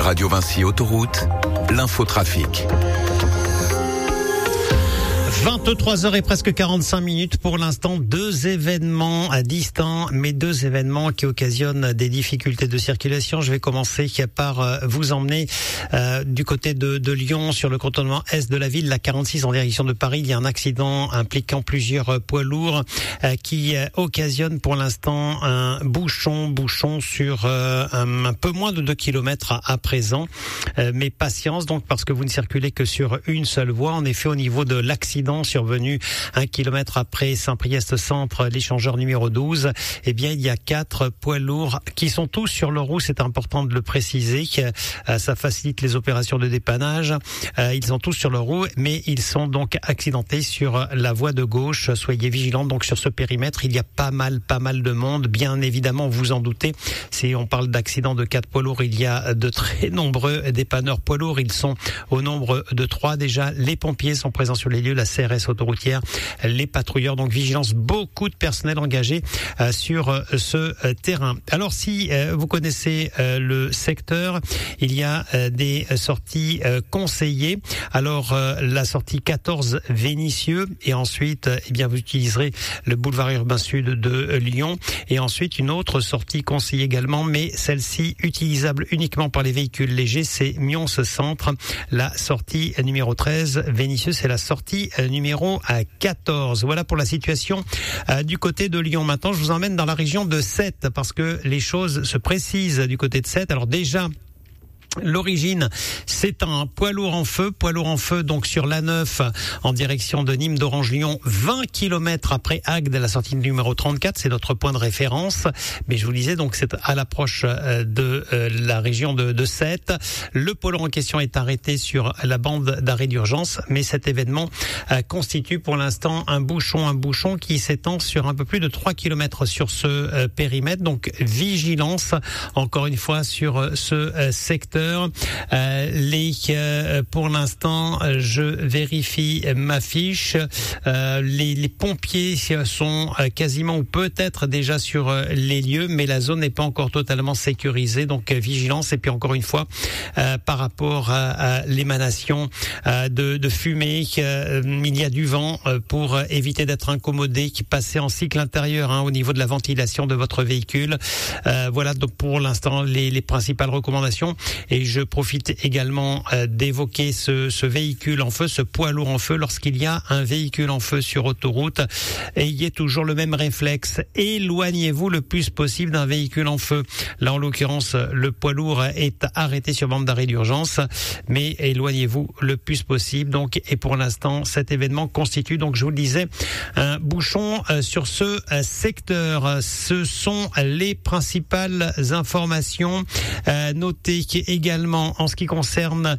Radio Vinci Autoroute, l'infotrafic. 23h et presque 45 minutes pour l'instant. Deux événements distincts, mais deux événements qui occasionnent des difficultés de circulation. Je vais commencer par vous emmener du côté de Lyon sur le contournement est de la ville, la 46 en direction de Paris. Il y a un accident impliquant plusieurs poids lourds qui occasionne pour l'instant un bouchon sur un peu moins de 2 km à présent. Mais patience donc, parce que vous ne circulez que sur une seule voie. En effet, au niveau de l'accident survenu 1 kilomètre après Saint-Priest Centre, l'échangeur numéro 12, eh bien, il y a 4 poids lourds qui sont tous sur leur roue. C'est important de le préciser. Ça facilite les opérations de dépannage. Ils sont tous sur leur roue, mais ils sont donc accidentés sur la voie de gauche. Soyez vigilants donc sur ce périmètre. Il y a pas mal de monde. Bien évidemment, vous en doutez. Si on parle d'accident de 4 poids lourds, il y a de très nombreux dépanneurs poids lourds. Ils sont au nombre de 3 déjà. Les pompiers sont présents sur les lieux. La CRS autoroutière, les patrouilleurs, donc vigilance, beaucoup de personnel engagé sur ce terrain. Alors si vous connaissez le secteur, il y a des sorties conseillées. Alors la sortie 14 Vénissieux et ensuite eh bien vous utiliserez le boulevard urbain sud de Lyon et ensuite une autre sortie conseillée également, mais celle-ci utilisable uniquement par les véhicules légers, c'est Mions Centre. La sortie numéro 13 Vénissieux, c'est la sortie numéro 14. Voilà pour la situation du côté de Lyon. Maintenant, je vous emmène dans la région de Sète parce que les choses se précisent du côté de Sète. Alors déjà, l'origine, c'est un poids lourd en feu donc sur l'A9 en direction de Nîmes d'Orange-Lyon, 20 km après Agde, la sortie numéro 34, c'est notre point de référence. Mais je vous le disais, donc c'est à l'approche de la région de Sète. Le poids lourd en question est arrêté sur la bande d'arrêt d'urgence, mais cet événement constitue pour l'instant un bouchon qui s'étend sur un peu plus de 3 km sur ce périmètre. Donc vigilance encore une fois sur ce secteur. Pour l'instant, je vérifie ma fiche. Les pompiers sont quasiment ou peut-être déjà sur les lieux, mais la zone n'est pas encore totalement sécurisée. Donc vigilance. Et puis encore une fois, par rapport à l'émanation de fumée, il y a du vent pour éviter d'être incommodé, passer en cycle intérieur au niveau de la ventilation de votre véhicule. Voilà donc pour l'instant les principales recommandations. Et je profite également d'évoquer ce véhicule en feu, ce poids lourd en feu. Lorsqu'il y a un véhicule en feu sur autoroute, ayez toujours le même réflexe. Éloignez-vous le plus possible d'un véhicule en feu. Là, en l'occurrence, le poids lourd est arrêté sur bande d'arrêt d'urgence, mais éloignez-vous le plus possible. Donc, et pour l'instant, cet événement constitue, donc je vous le disais, un bouchon sur ce secteur. Ce sont les principales informations. Notez également en ce qui concerne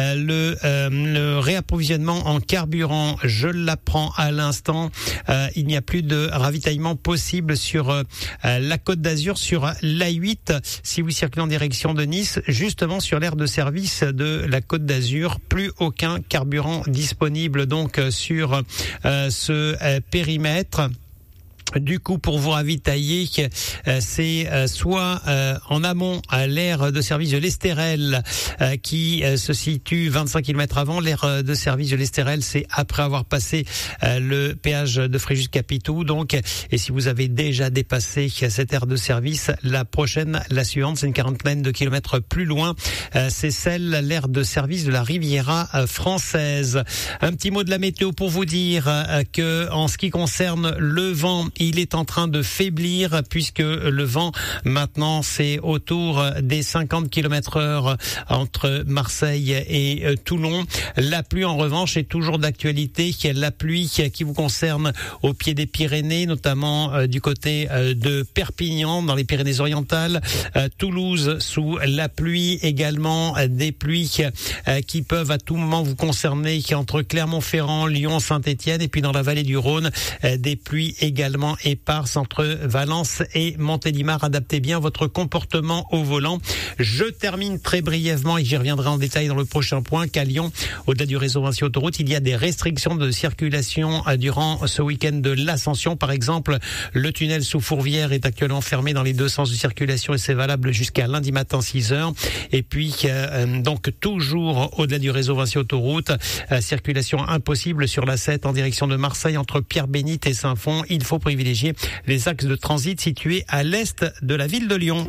le réapprovisionnement en carburant, je l'apprends à l'instant, il n'y a plus de ravitaillement possible sur la Côte d'Azur, sur l'A8 si vous circulez en direction de Nice, justement sur l'aire de service de la Côte d'Azur, plus aucun carburant disponible donc sur ce périmètre. Du coup, pour vous ravitailler, c'est soit en amont à l'aire de service de l'Estérel qui se situe 25 km avant. L'aire de service de l'Estérel, c'est après avoir passé le péage de Fréjus-Capitou. Donc, et si vous avez déjà dépassé cette aire de service, la suivante, c'est une quarantaine de kilomètres plus loin. C'est l'aire de service de la Riviera française. Un petit mot de la météo pour vous dire que en ce qui concerne le vent, il est en train de faiblir puisque le vent maintenant c'est autour des 50 km/h entre Marseille et Toulon. La pluie en revanche est toujours d'actualité. La pluie qui vous concerne au pied des Pyrénées, notamment du côté de Perpignan dans les Pyrénées-Orientales, Toulouse sous la pluie, également des pluies qui peuvent à tout moment vous concerner, qui entre Clermont-Ferrand, Lyon, Saint-Étienne et puis dans la vallée du Rhône, des pluies également également éparse entre Valence et Montélimar. Adaptez bien votre comportement au volant. Je termine très brièvement et j'y reviendrai en détail dans le prochain point qu'à Lyon, au-delà du réseau Vinci Autoroute, il y a des restrictions de circulation durant ce week-end de l'Ascension. Par exemple, le tunnel sous Fourvière est actuellement fermé dans les deux sens de circulation et c'est valable jusqu'à lundi matin 6h. Et puis, donc toujours au-delà du réseau Vinci Autoroute, circulation impossible sur la 7 en direction de Marseille entre Pierre-Bénite et Saint-Fond. Il faut privilégier les axes de transit situés à l'est de la ville de Lyon.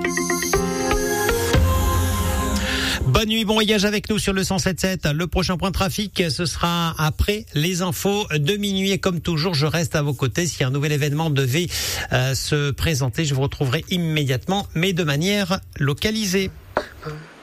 Bonne nuit, bon voyage avec nous sur le 107.7. Le prochain point de trafic, ce sera après les infos de minuit. Et comme toujours, je reste à vos côtés. Si un nouvel événement devait se présenter, je vous retrouverai immédiatement, mais de manière localisée.